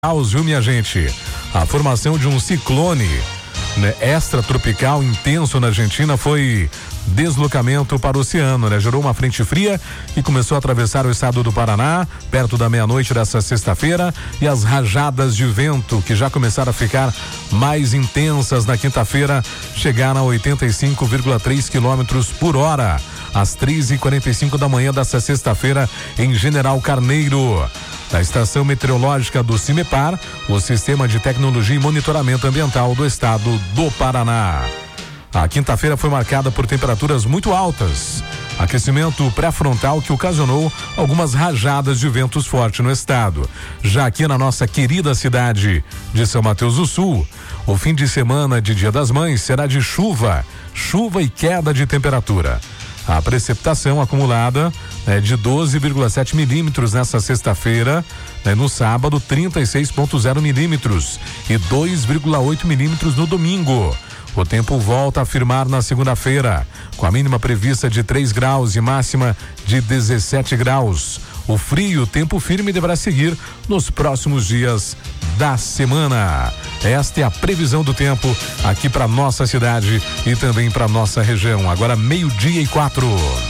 Viu, minha gente? A formação de um ciclone, né, extratropical intenso na Argentina foi deslocamento para o oceano, né? Gerou uma frente fria que começou a atravessar o estado do Paraná perto da meia-noite dessa sexta-feira, e as rajadas de vento, que já começaram a ficar mais intensas na quinta-feira, chegaram a 85,3 quilômetros por hora às 3h45 da manhã dessa sexta-feira em General Carneiro. Da estação meteorológica do CIMEPAR, o Sistema de Tecnologia e Monitoramento Ambiental do Estado do Paraná. A quinta-feira foi marcada por temperaturas muito altas, aquecimento pré-frontal que ocasionou algumas rajadas de ventos fortes no estado. Já aqui na nossa querida cidade de São Mateus do Sul, o fim de semana de Dia das Mães será de chuva e queda de temperatura. A precipitação acumulada é de 12,7 milímetros nessa sexta-feira, no sábado 36,0 milímetros e 2,8 milímetros no domingo. O tempo volta a firmar na segunda-feira, com a mínima prevista de 3 graus e máxima de 17 graus. O frio, tempo firme, deverá seguir nos próximos dias da semana. Esta é a previsão do tempo aqui para nossa cidade e também para nossa região. Agora 12:04.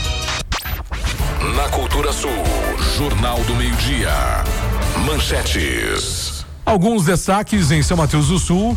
Na Cultura Sul, Jornal do Meio-Dia. Manchetes. Alguns destaques em São Mateus do Sul,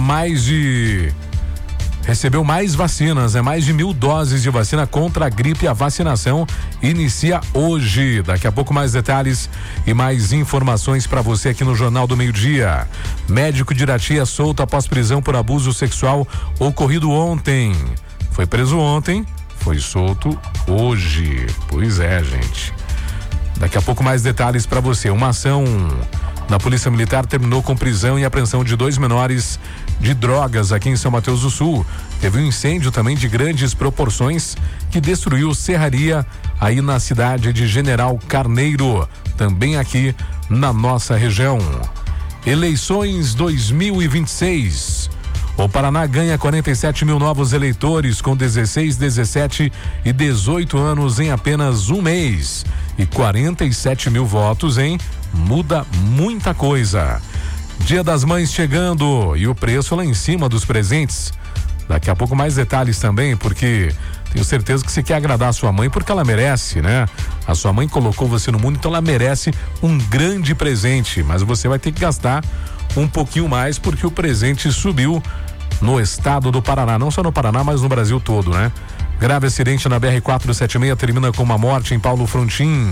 recebeu mais vacinas, mais de 1.000 doses de vacina contra a gripe. A vacinação inicia hoje. Daqui a pouco mais detalhes e mais informações para você aqui no Jornal do Meio-Dia. Médico de Irati é solto após prisão por abuso sexual ocorrido ontem. Foi preso ontem, foi solto hoje. Pois é, gente. Daqui a pouco mais detalhes para você. Uma ação da Polícia Militar terminou com prisão e apreensão de 2 menores de drogas aqui em São Mateus do Sul. Teve um incêndio também de grandes proporções que destruiu serraria aí na cidade de General Carneiro, também aqui na nossa região. Eleições 2026. O Paraná ganha 47 mil novos eleitores com 16, 17 e 18 anos em apenas um mês. E 47 mil votos, hein? Muda muita coisa. Dia das Mães chegando e o preço lá em cima dos presentes. Daqui a pouco mais detalhes também, porque tenho certeza que você quer agradar a sua mãe, porque ela merece, né? A sua mãe colocou você no mundo, então ela merece um grande presente, mas você vai ter que gastar um pouquinho mais, porque o presente subiu no estado do Paraná, não só no Paraná, mas no Brasil todo, né? Grave acidente na BR-476 termina com uma morte em Paulo Frontin.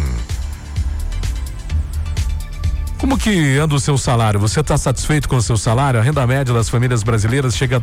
Como que anda o seu salário? Você está satisfeito com o seu salário? A renda média das famílias brasileiras chega a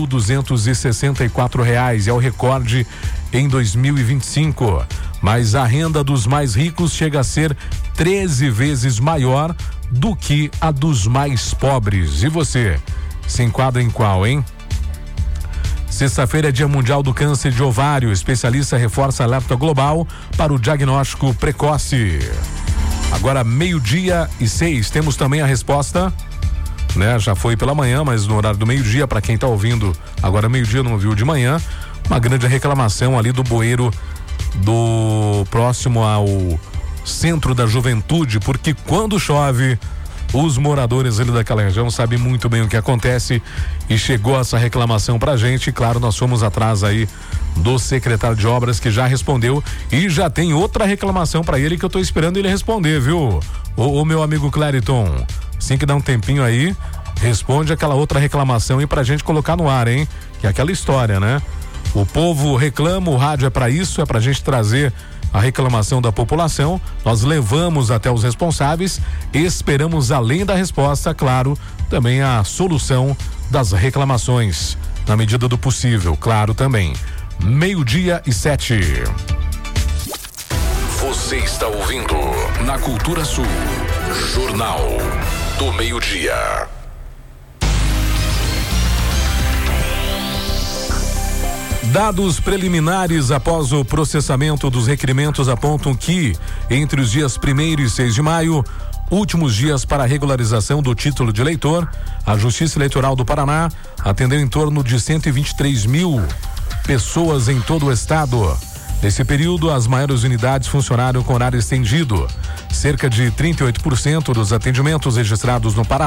R$2.264, é o recorde em 2025. Mas a renda dos mais ricos chega a ser 13 vezes maior do que a dos mais pobres. E você, se enquadra em qual, hein? Sexta-feira é Dia Mundial do Câncer de Ovário. Especialista reforça alerta global para o diagnóstico precoce. Agora 12:06, temos também a resposta, né? Já foi pela manhã, mas no horário do meio-dia, para quem tá ouvindo agora meio-dia, não viu de manhã, uma grande reclamação ali do bueiro do próximo ao Centro da Juventude, porque quando chove, os moradores ali daquela região sabem muito bem o que acontece, e chegou essa reclamação pra gente. Claro, nós fomos atrás aí do secretário de obras, que já respondeu, e já tem outra reclamação pra ele que eu tô esperando ele responder, viu? O meu amigo Clariton, assim que dá um tempinho aí, responde aquela outra reclamação aí pra gente colocar no ar, hein? Que é aquela história, né? O povo reclama, o rádio é pra isso, é pra gente trazer a reclamação da população. Nós levamos até os responsáveis, esperamos, além da resposta, claro, também a solução das reclamações, na medida do possível, claro, também. 12:07. Você está ouvindo na Cultura Sul, Jornal do Meio-Dia. Dados preliminares após o processamento dos requerimentos apontam que, entre os dias 1º e 6 de maio, últimos dias para a regularização do título de eleitor, a Justiça Eleitoral do Paraná atendeu em torno de 123 mil pessoas em todo o estado. Nesse período, as maiores unidades funcionaram com horário estendido. Cerca de 38% dos atendimentos registrados no Paraná